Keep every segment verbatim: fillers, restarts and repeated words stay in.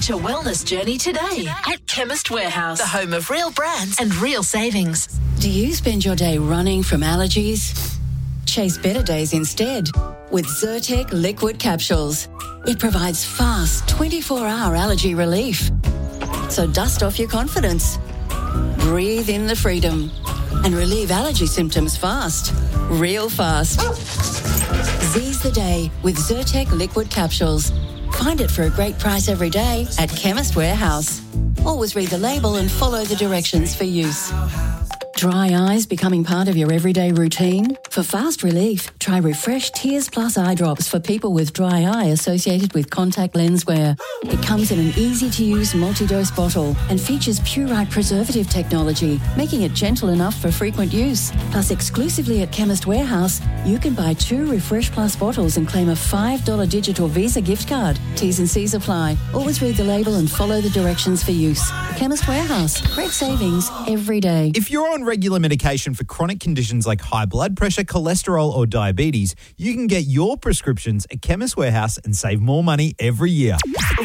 Launch a wellness journey today at Chemist Warehouse, the home of real brands and real savings. Do you spend your day running from allergies? Chase better days instead with Zyrtec liquid capsules. It provides fast twenty-four hour allergy relief. So dust off your confidence, breathe in the freedom, and relieve allergy symptoms fast, real fast. Seize the day with Zyrtec liquid capsules. Find it for a great price every day at Chemist Warehouse. Always read the label and follow the directions for use. Dry eyes becoming part of your everyday routine? For fast relief, try Refresh Tears Plus eye drops for people with dry eye associated with contact lens wear. It comes in an easy-to-use multi-dose bottle and features Purite preservative technology, making it gentle enough for frequent use. Plus, exclusively at Chemist Warehouse, you can buy two Refresh Plus bottles and claim a five dollars digital Visa gift card. T's and C's apply. Always read the label and follow the directions for use. Chemist Warehouse. Great savings every day. If you're on regular medication for chronic conditions like high blood pressure, cholesterol or diabetes, you can get your prescriptions at Chemist Warehouse and save more money every year.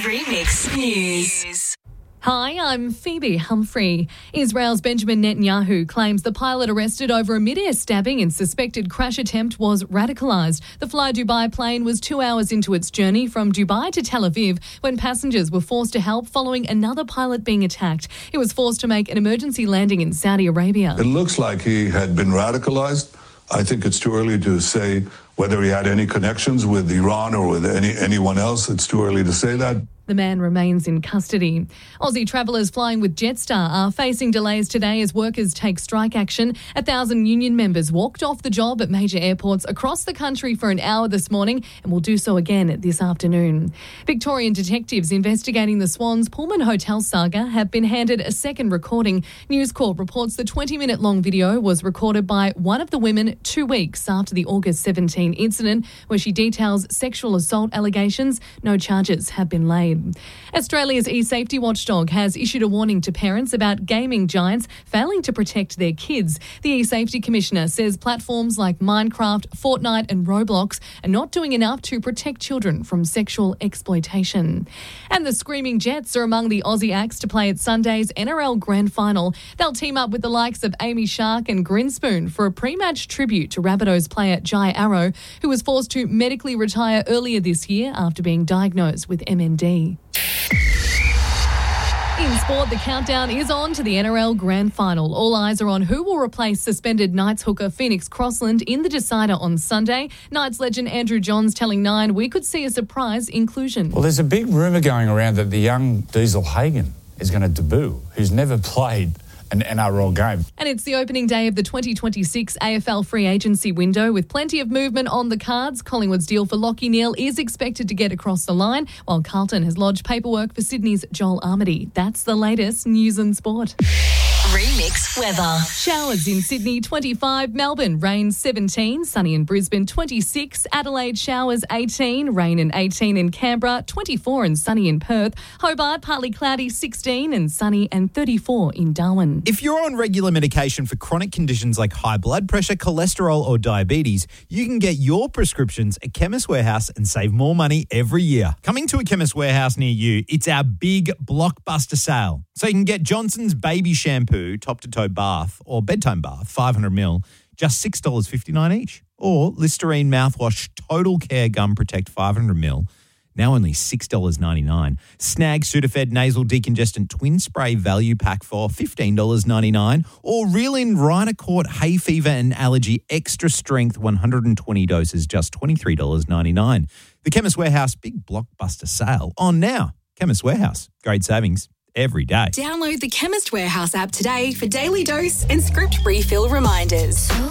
Remix News. Hi, I'm Phoebe Humphrey. Israel's Benjamin Netanyahu claims the pilot arrested over a mid-air stabbing and suspected crash attempt was radicalised. The Fly Dubai plane was two hours into its journey from Dubai to Tel Aviv when passengers were forced to help following another pilot being attacked. He was forced to make an emergency landing in Saudi Arabia. It looks like he had been radicalised. I think it's too early to say whether he had any connections with Iran or with any anyone else. It's too early to say that. The man remains in custody. Aussie travellers flying with Jetstar are facing delays today as workers take strike action. A thousand union members walked off the job at major airports across the country for an hour this morning and will do so again this afternoon. Victorian detectives investigating the Swans Pullman Hotel saga have been handed a second recording. News Corp reports the twenty-minute long video was recorded by one of the women two weeks after the August seventeenth incident where she details sexual assault allegations. No charges have been laid. Australia's e-safety watchdog has issued a warning to parents about gaming giants failing to protect their kids. The e-safety commissioner says platforms like Minecraft, Fortnite and Roblox are not doing enough to protect children from sexual exploitation. And the Screaming Jets are among the Aussie acts to play at Sunday's N R L Grand Final. They'll team up with the likes of Amy Shark and Grinspoon for a pre-match tribute to Rabbitohs player Jai Arrow, who was forced to medically retire earlier this year after being diagnosed with M N D. In sport, the countdown is on to the N R L Grand Final. All eyes are on who will replace suspended Knights hooker Phoenix Crossland in the decider on Sunday. Knights legend Andrew Johns telling Nine we could see a surprise inclusion. Well, there's a big rumour going around that the young Diesel Hagen is going to debut, who's never played an N R L game. And it's the opening day of the twenty twenty-six A F L free agency window with plenty of movement on the cards. Collingwood's deal for Lachie Neale is expected to get across the line, while Carlton has lodged paperwork for Sydney's Joel Armady. That's the latest news and sport. Remix weather. Showers in Sydney, twenty-five. Melbourne, rain, seventeen. Sunny in Brisbane, twenty-six. Adelaide, showers, eighteen. Rain and eighteen in Canberra, twenty-four and sunny in Perth. Hobart, partly cloudy, sixteen. And sunny and thirty-four in Darwin. If you're on regular medication for chronic conditions like high blood pressure, cholesterol or diabetes, you can get your prescriptions at Chemist Warehouse and save more money every year. Coming to a Chemist Warehouse near you, it's our big blockbuster sale. So you can get Johnson's Baby Shampoo, top-to-toe bath or bedtime bath, five hundred milliliters, just six dollars fifty-nine each. Or Listerine Mouthwash Total Care Gum Protect five hundred milliliters, now only six dollars ninety-nine. Snag Sudafed Nasal Decongestant Twin Spray Value Pack for fifteen dollars ninety-nine. Or Reelin Rhinocort Hay Fever and Allergy Extra Strength one hundred twenty doses, just twenty-three dollars ninety-nine. The Chemist Warehouse Big Blockbuster Sale on now. Chemist Warehouse. Great savings every day. Download the Chemist Warehouse app today for daily dose and script refill reminders.